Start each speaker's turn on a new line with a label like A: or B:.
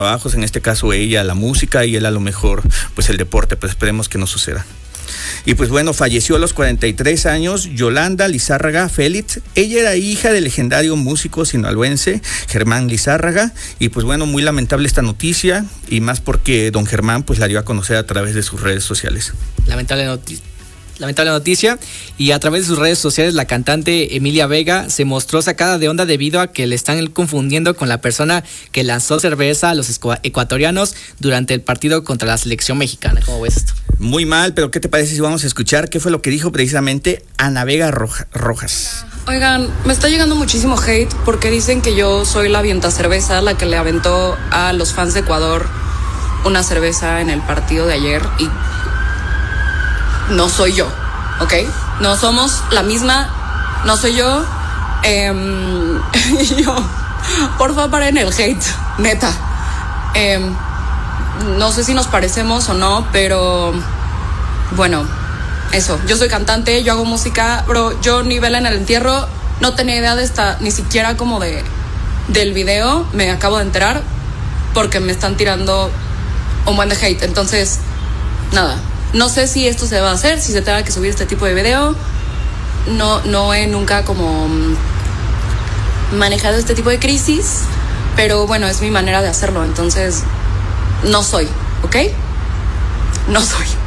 A: trabajos, en este caso ella la música y él a lo mejor pues el deporte, pues esperemos que no suceda. Y pues bueno, falleció a los 43 años Yolanda Lizárraga Félix. Ella era hija del legendario músico sinaloense Germán Lizárraga. Y pues bueno, muy lamentable esta noticia, y más porque don Germán pues la dio a conocer a través de sus redes sociales.
B: Lamentable noticia, y a través de sus redes sociales la cantante Emilia Vega se mostró sacada de onda debido a que le están confundiendo con la persona que lanzó cerveza a los ecuatorianos durante el partido contra la selección mexicana. ¿Cómo ves esto?
A: Muy mal, pero ¿qué te parece si vamos a escuchar qué fue lo que dijo precisamente Ana Vega Rojas?
C: Oigan, me está llegando muchísimo hate porque dicen que yo soy la avientacerveza, la que le aventó a los fans de Ecuador una cerveza en el partido de ayer, y no soy yo, ¿ok? No somos la misma, no soy yo. Porfa, paren el hate, neta. No sé si nos parecemos o no, pero bueno, eso. Yo soy cantante, yo hago música, bro. Yo ni vela en el entierro, no tenía idea de ni siquiera como del video. Me acabo de enterar porque me están tirando un buen de hate. Entonces, nada. No sé si esto se va a hacer, si se tenga que subir este tipo de video. No he nunca como manejado este tipo de crisis, pero bueno, es mi manera de hacerlo. Entonces, no soy, ¿ok? No soy.